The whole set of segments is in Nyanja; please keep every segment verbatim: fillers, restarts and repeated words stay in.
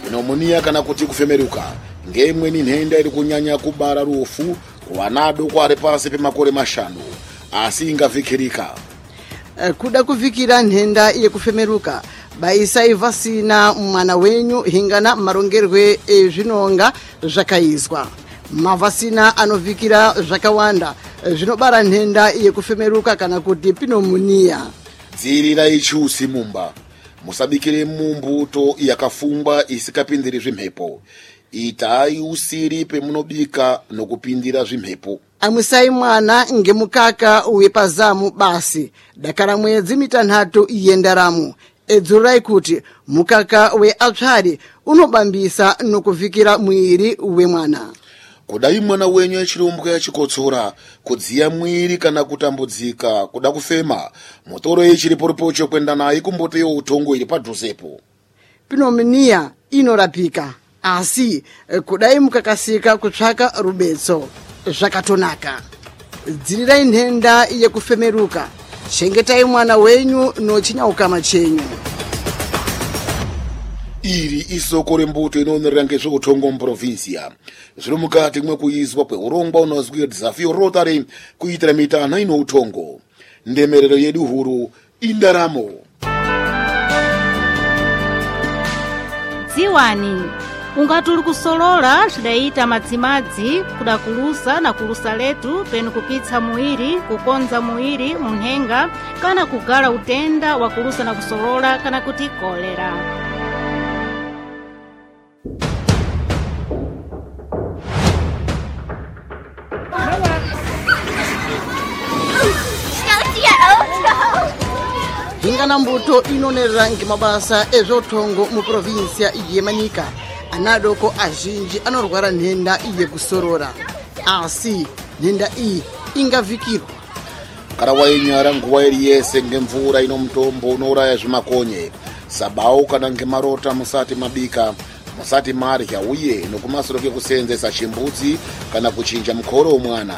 pneumonia kana kuti kufemeruka ngeimweni nhenda iri kunyanya kubara rufu kuana adoko ari pasi pemakore mashanu asi ingavhikirika. Kuda kuvikira nhenda yekufemeruka baisai vasina mwana wenyu hingana marongerwe ezvinonga zvakaizwa. Mavasina anovikira zvakawanda zvinobara nhenda yekufemeruka kana kuti pneumonia. Dzirirai chusi mumba. Musabikire mumbuto yakafungwa isikapindiri zvimhepo. Itai usiri pemunobika nokupindira zvimhepo. Amwisai mwana ngemukaka wepazamu basi. Dakara mwedzi mitanhatu yendaramo. Edzurai kuti mukaka weapsari unobambisa nokuvikira mwiri wemwana. Kudai mwana wenyu achirumbwa achikotsora, kudziya mwiri kana kutambudzika, kuda kufema, mutoro chiriporipocho kwenda naye kumboto yeutongo iri padhuzepo. Pneumonia inorapika, asi kudai mukakasika kutsvaka rubetso zvakatonaka. Dzirirai nhenda yekufemeruka, chengetai mwana wenyu nochinyauka chenyu. Iri isoko rembuto inoonera ngezveutongo muprovinsia. Zviri mukati mwekuizwa kweurongwa unozwi Desafio Rotary kuitira mitana ino utongo. Ndemerero yedu huru indaramo. Ziwani ungati uri kusolola zvidaita madzimadzi kuda kulusa na kulusa letu penu kupitsa muiri kukonza muiri munhenga kana kugala utenda wa kulusa na kusolola kana kuti kolera. Hingana mbuto inonerera ngimabasa ezvotongo mu provinsia yeManyika. Anadoko azhinji anorwara nhenda yekusorora. Asi nhenda iyi ingavikirwa. Kana wainyara nguwa iri yese ngemvura ino mutombo unouraya zvimakonye. Sabau kana ngemarota musati mabika, musati marya uye nokumasoro kekuseenzesa chimbudzi kana kuchinja mukoro womwana.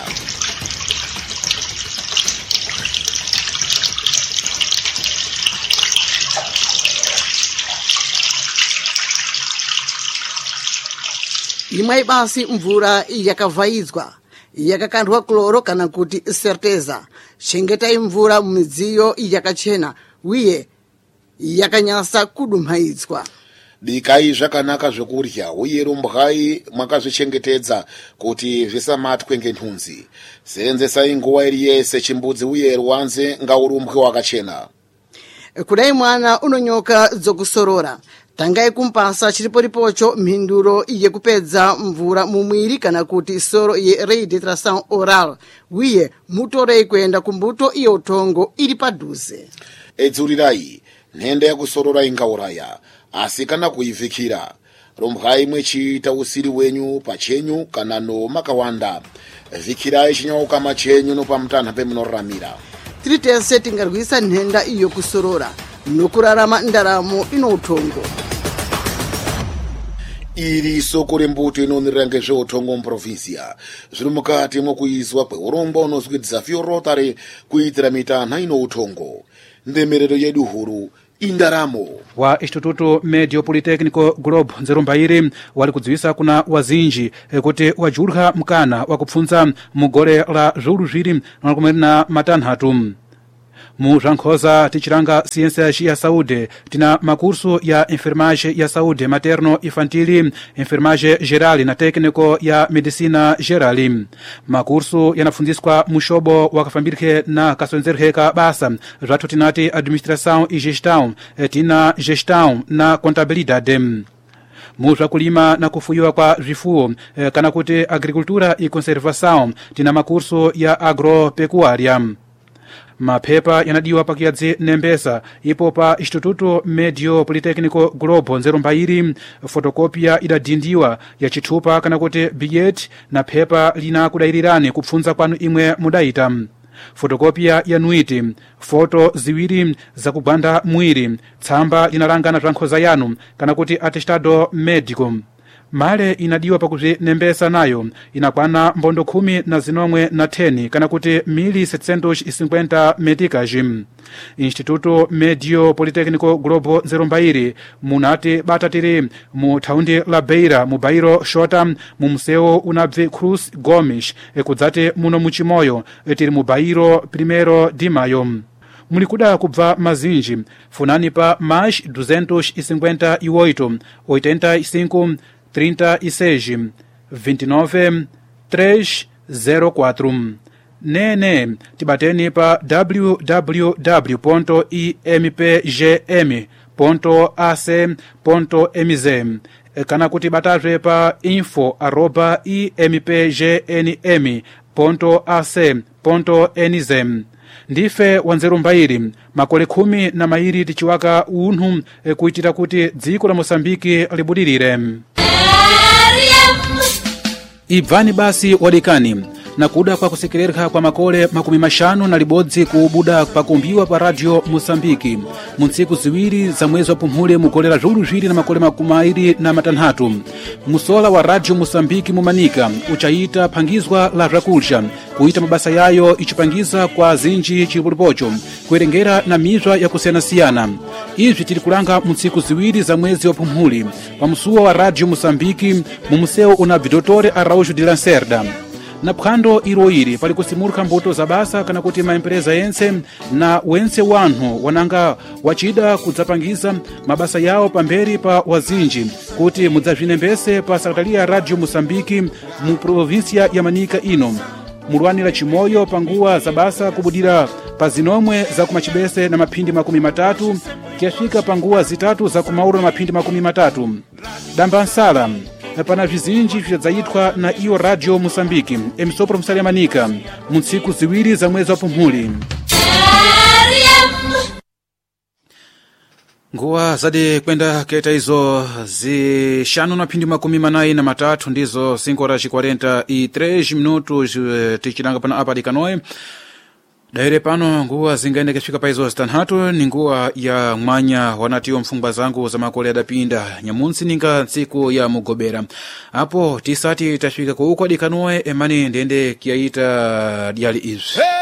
Imwe basi mvura yakavhaidzwa, yakakandwa kloro kana kuti serteza. Chengetai mvura mumidziyo yakachena uye yakanyasa kudumhaidzwa. Bikai zvakanaka zvekurya uye rumbwai mwakazvichengetedza kuti zvisamatwe ngenhunzi. Seenzesai nguwa iri yese chimbudzi uye rwanze ngaurumbwe wakachena. Kudai mwana unonyoka dzokusorora, tangai kumpasa chiriporipocho mhinduro yekupedza mvura mumwiri kana kuti soro ye rehydratation oral uye mutorei kuenda kumbuto iyo utongo iri padhuze. Edzurirai nhenda yakusorora ingauraya, asi kana kuivikira rumbwai mwechiita usiri wenyu pachenyu kana no makawanda. Vikirai chinyauka machenyu no pamutanha pemunoramira. Tiri tese tingarwisa nhenda iyo kusorora nokurarama ndaramo ino utongo. Iri soko rembuto inoonera ngezveutongo muprovinsia. Zviri mukati mwokuizwa kweurongwa unozwi Desafio Rotary kuitira mitana ino utongo. Ndemerero yedu huru indaramo. Wa Instituto Medio Politecnico Globo Nzerumbairi wali kudziwisa kuna wazinji kuti wajurha mkana wakupfunza mugore la zulu zviri na matanhatu. Mu Jankhoza tichiranga ciência ya saúde tina makurso ya enfermagem ya saúde materno infantil, enfermagem geral na técnico ya medicina geral. Makurso yanafundiswa mushobo wakafambirike na kasonzerheka basa zvathu tinati administração e gestão, tina gestão na contabilidade. Mu zvakulima na kufuyiwa kwa zvifuwo kana kuti agricultura e conservação tina makurso ya agropecuária. Mapepa yanadiwa pakiyadze nembesa ipo pa Instituto Medio Politecnico Globo Nzerumbairi. Fotokopia idadindiwa ya chithupa kana kuti billet na pepa lina kudairirani kupfunza kwanu imwe mudaita. Fotokopia ya nuiti, foto ziwiri za kugwanda mwiri, tsamba linalangana Jankhoza yanu kana kuti atestado médico. male inadiwa pakuzinembesa nayo inakwana mbondo khumi na zinomwe na teni kana kuti mili setecentos e cinquenta meticas. Instituto Medio Politécnico Globo Nzerumbairi munati batatiri mu thaundi la Beira mu bairo Xota mu museu unabve Cruz Gomes ekudzati muno muchimoyo tiri mu bairo Primeiro de Maio. Mulikuda kubva mazinji funani pa mais duzentos e cinquenta e oito oitenta e cinco trinta e seis vinte e nove trezentos e quatro. Nene tibateni pa w w w ponto i m p g m ponto a c ponto m z kana kuti batazve pa info arroba i m p g n m ponto a c ponto n z. Ndife Wanzerumbairi makole khumi na mairi tichiwaka unthu kuitira kuti dziko la Mosambiki libudirire. Ibvani basi wadikani na kuda kwa kusekererha kwa makole makumi mashanu na libodzi kubuda pakumbiwa pa radio Mosambiki muntsiku ziwiri za mwezi wa Pumhule mukolera zulu ziri na makole makumairi na matanhatu. Musola wa radio Mosambiki mumanika uchaita pangizwa la rakulsha kuita mabasa yayo ichipangiza kwa zinji chipulipocho kuerengera na mizwa ya kusiana-siana. Izvi tiri kulanga muntsiku ziwiri za mwezi wa Pumhule pa musuwa wa radio Mosambiki mumuseu una Vidotore Araújo de Lacerda. Na phwando iroiri pali kusimurika mbuto za basa kana kuti maempresa yense na wense wanhu wananga wachida kudzapangiza mabasa yawo pamberi pa wazinji kuti mudzazvinembese pa Secretaria Radio Mosambiki mu provinsia ya Manika ino. Mulwanira chimoyo panguwa za basa kubudira pa zinomwe za kumachibese na maphindi makumi matatu kiafika panguwa zitatu za kumauro na maphindi makumi matatu. Dambansala pana vizinji vyadzayitwa na iyo radio Mosambiki emisopro msali Manika muntsiku ziwiri za mwezi wa Pumhuli. Nguwa zade kwenda keta izo zishanu na phindi makumi manai na matatu ndizo cinco horas e quarenta e três minutos tichilanga pana apa dikanoe. Daire pano nguwa zingaende kifika pa izo stanhatu ni nguwa ya mwanya wanatiyo mfungwa zangu za makole ya dapinda nyamunsi ninga siku ya mugobera. Hapo tisati itafika kwa uko dikanoe emani ndende kiaita diali izu.